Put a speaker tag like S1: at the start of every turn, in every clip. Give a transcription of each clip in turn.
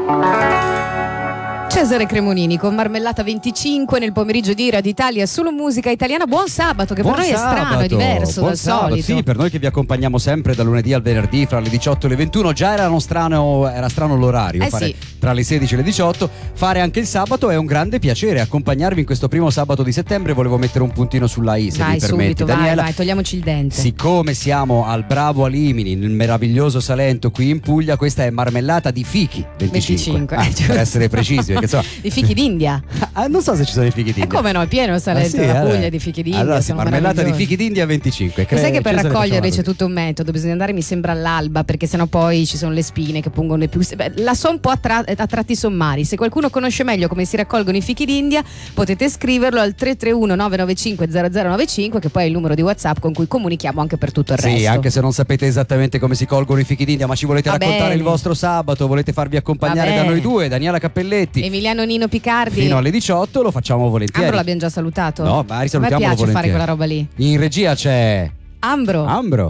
S1: Cesare Cremonini con Marmellata 25 nel pomeriggio di Radio Italia, solo musica italiana. Buon sabato, che
S2: Buon
S1: per noi
S2: sabato,
S1: è strano, è diverso
S2: buon
S1: dal
S2: sabato,
S1: solito.
S2: sì, per noi che vi accompagniamo sempre dal lunedì al venerdì fra le 18 e le 21. Già era strano l'orario, fare
S1: sì.
S2: tra le 16 e le 18. Fare anche il sabato è un grande piacere. Accompagnarvi in questo primo sabato di settembre. Volevo mettere un puntino sulla I, se
S1: Vai
S2: mi permetti,
S1: subito,
S2: Daniela.
S1: vai, togliamoci il dente.
S2: Siccome siamo al Bravo Alimini, nel meraviglioso Salento qui in Puglia, questa è Marmellata di fichi 25. Per essere precisi, perché insomma,
S1: I fichi d'India.
S2: non so se ci sono i fichi d'India.
S1: E come no, è pieno il Salento,
S2: sì,
S1: la Puglia di fichi d'India.
S2: Allora sì,
S1: sono
S2: Marmellata di
S1: meravigliosi.
S2: fichi d'India 25.
S1: Sai che per
S2: Cesare
S1: raccoglierli
S2: facciamo
S1: c'è tutto un metodo, bisogna andare mi sembra all'alba, perché sennò poi ci sono le spine che pungono le più. La so un po' a tratti sommari. Se qualcuno conosce meglio come si raccolgono i fichi d'India, potete scriverlo al 331 995 0095, che poi è il numero di WhatsApp con cui comunichiamo anche per tutto il resto.
S2: Sì, anche se non sapete esattamente come si colgono i fichi d'India, ma ci volete raccontare il vostro sabato, volete farvi accompagnare da noi due, Daniela Cappelletti,
S1: Emiliano Nino Picardi,
S2: fino alle 18, lo facciamo volentieri.
S1: Ambro l'abbiamo già salutato?
S2: No, ma risalutiamolo
S1: mi piace
S2: volentieri.
S1: fare quella roba lì.
S2: In regia c'è
S1: Ambro.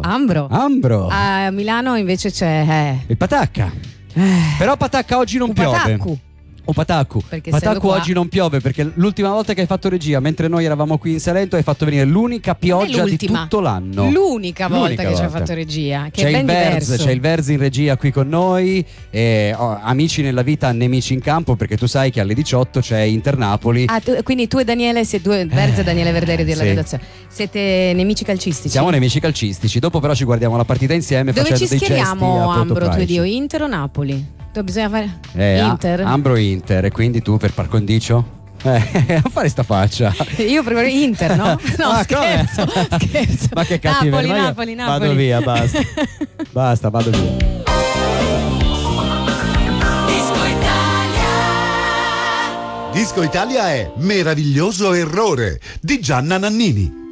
S1: A Milano invece c'è
S2: il Patacca. Però Patacca oggi non piove.
S1: Pataccu.
S2: O Pataccu. Pataccu oggi non piove, perché l'ultima volta che hai fatto regia, mentre noi eravamo qui in Salento, hai fatto venire l'unica pioggia di tutto l'anno.
S1: L'unica volta che ci ha fatto regia, che
S2: c'è
S1: è ben diverso.
S2: C'è il Verzi in regia qui con noi, amici nella vita, nemici in campo, perché tu sai che alle 18 c'è Inter Napoli.
S1: Quindi tu e Daniele, Verzi e Daniele Verderi della redazione, siete nemici calcistici?
S2: Siamo nemici calcistici, dopo però ci guardiamo la partita insieme.
S1: Dove
S2: facendo
S1: ci schieriamo,
S2: dei gesti a
S1: Ambro, tu ed io,
S2: Prodigy.
S1: Inter o Napoli? Dove bisogna fare Inter?
S2: Ambro Inter, e quindi tu per par condicio? A fare sta faccia.
S1: Io prima Inter, no? No, scherzo.
S2: Ma che cattiveria.
S1: Napoli.
S2: Vado via, basta. Basta, vado via.
S3: Disco Italia è Meraviglioso Errore di Gianna Nannini.